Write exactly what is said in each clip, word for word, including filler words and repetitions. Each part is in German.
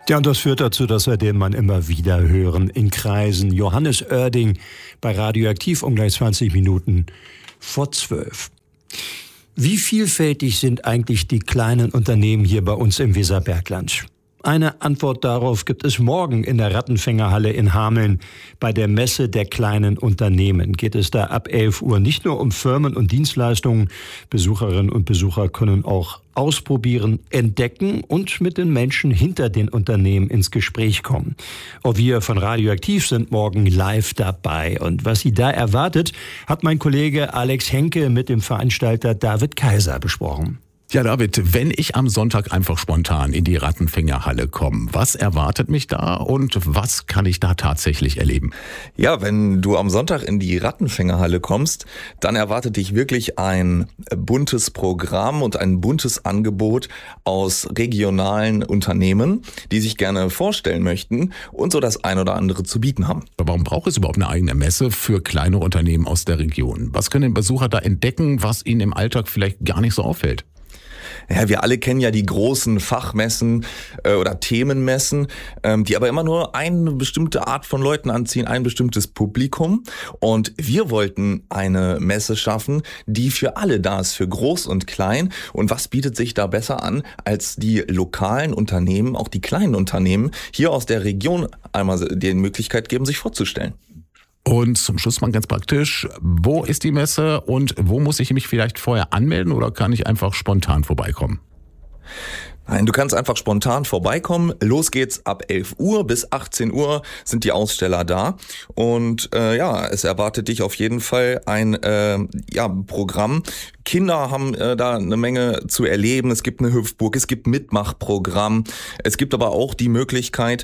Ja, und das führt dazu, dass wir den Mann immer wieder hören in Kreisen. Johannes Oerding bei Radioaktiv um gleich zwanzig Minuten vor zwölf. Wie vielfältig sind eigentlich die kleinen Unternehmen hier bei uns im Weserbergland? Eine Antwort darauf gibt es morgen in der Rattenfängerhalle in Hameln. Bei der Messe der kleinen Unternehmen geht es da ab elf Uhr nicht nur um Firmen und Dienstleistungen. Besucherinnen und Besucher können auch ausprobieren, entdecken und mit den Menschen hinter den Unternehmen ins Gespräch kommen. Auch wir von Radioaktiv sind morgen live dabei. Und was Sie da erwartet, hat mein Kollege Alex Henke mit dem Veranstalter David Kaiser besprochen. Ja, David, wenn ich am Sonntag einfach spontan in die Rattenfängerhalle komme, was erwartet mich da und was kann ich da tatsächlich erleben? Ja, wenn du am Sonntag in die Rattenfängerhalle kommst, dann erwartet dich wirklich ein buntes Programm und ein buntes Angebot aus regionalen Unternehmen, die sich gerne vorstellen möchten und so das ein oder andere zu bieten haben. Aber warum braucht es überhaupt eine eigene Messe für kleine Unternehmen aus der Region? Was können Besucher da entdecken, was ihnen im Alltag vielleicht gar nicht so auffällt? Ja, wir alle kennen ja die großen Fachmessen äh, oder Themenmessen, ähm, die aber immer nur eine bestimmte Art von Leuten anziehen, ein bestimmtes Publikum. Und wir wollten eine Messe schaffen, die für alle da ist, für groß und klein. Und was bietet sich da besser an, als die lokalen Unternehmen, auch die kleinen Unternehmen hier aus der Region einmal die Möglichkeit geben, sich vorzustellen. Und zum Schluss mal ganz praktisch, wo ist die Messe und wo muss ich mich vielleicht vorher anmelden oder kann ich einfach spontan vorbeikommen? Nein, du kannst einfach spontan vorbeikommen. Los geht's ab elf Uhr bis achtzehn Uhr sind die Aussteller da. Und äh, ja, es erwartet dich auf jeden Fall ein äh, ja, Programm. Kinder haben äh, da eine Menge zu erleben. Es gibt eine Hüpfburg, es gibt Mitmachprogramm. Es gibt aber auch die Möglichkeit,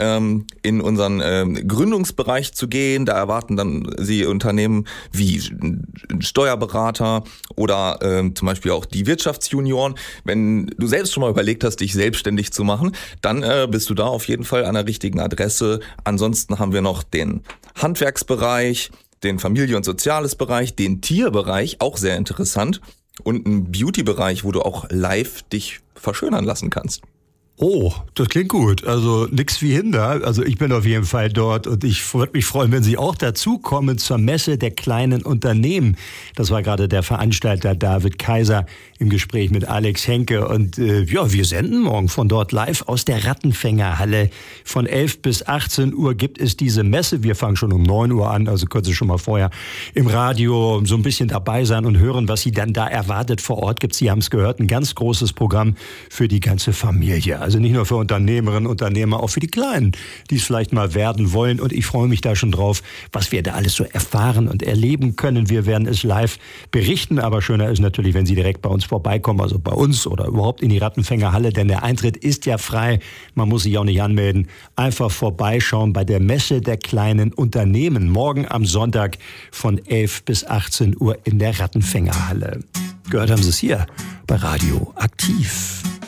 in unseren ähm, Gründungsbereich zu gehen. Da erwarten dann Sie Unternehmen wie Steuerberater oder ähm, zum Beispiel auch die Wirtschaftsjunioren. Wenn du selbst schon mal überlegt hast, dich selbstständig zu machen, dann äh, bist du da auf jeden Fall an der richtigen Adresse. Ansonsten haben wir noch den Handwerksbereich, den Familie- und Soziales-Bereich, den Tierbereich, auch sehr interessant, und einen Beauty-Bereich, wo du auch live dich verschönern lassen kannst. Oh, das klingt gut. Also nix wie hinder. Also ich bin auf jeden Fall dort und ich würde mich freuen, wenn Sie auch dazukommen zur Messe der kleinen Unternehmen. Das war gerade der Veranstalter David Kaiser im Gespräch mit Alex Henke. Und äh, ja, wir senden morgen von dort live aus der Rattenfängerhalle. Von elf bis achtzehn Uhr gibt es diese Messe. Wir fangen schon um neun Uhr an, also können Sie schon mal vorher im Radio so ein bisschen dabei sein und hören, was Sie dann da erwartet. Vor Ort gibt es, Sie haben es gehört, ein ganz großes Programm für die ganze Familie. Also nicht nur für Unternehmerinnen, Unternehmer, auch für die Kleinen, die es vielleicht mal werden wollen. Und ich freue mich da schon drauf, was wir da alles so erfahren und erleben können. Wir werden es live berichten. Aber schöner ist natürlich, wenn Sie direkt bei uns vorbeikommen, also bei uns oder überhaupt in die Rattenfängerhalle. Denn der Eintritt ist ja frei. Man muss sich auch nicht anmelden. Einfach vorbeischauen bei der Messe der kleinen Unternehmen. Morgen am Sonntag von elf bis achtzehn Uhr in der Rattenfängerhalle. Gehört haben Sie es hier bei Radio Aktiv.